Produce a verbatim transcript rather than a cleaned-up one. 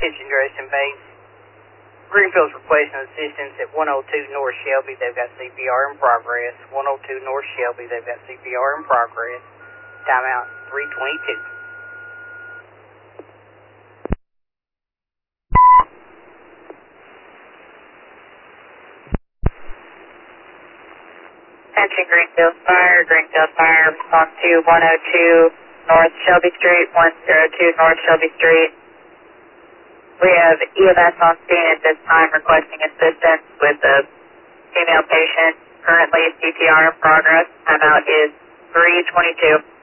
Attention Grayson Base. Greenfield's requesting assistance at one oh two North Shelby. They've got C P R in progress. one oh two North Shelby. They've got C P R in progress. Timeout three twenty-two. Attention Greenfield Fire. Greenfield Fire, respond to one oh two North Shelby Street, one oh two North Shelby Street. We have E M S on scene at this time requesting assistance with a female patient. Currently C P R in progress. Timeout is three twenty-two.